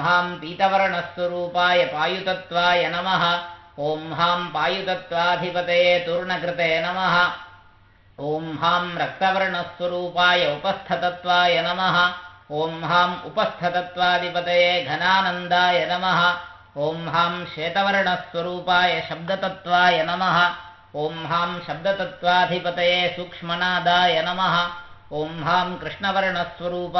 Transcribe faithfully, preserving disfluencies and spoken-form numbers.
हां पीतवर्णस्वरूपाय पायुतत्वाय नमः। ॐ हां पायुतत्वाधिपतये तूर्णकृते नमः। ॐ हां रक्तवर्णस्वरूपाय उपस्थतत्वाय नमः। ॐ हां उपस्थतत्वाधिपतये घनानन्दाय नमः। ॐ हां श्वेतवर्णस्वरूपाय शब्दतत्वाय नमः। ॐ हां शब्दतत्वाधिपतये सूक्ष्मनादाय नमः। ॐ हां कृष्णवर्णस्वरूपाय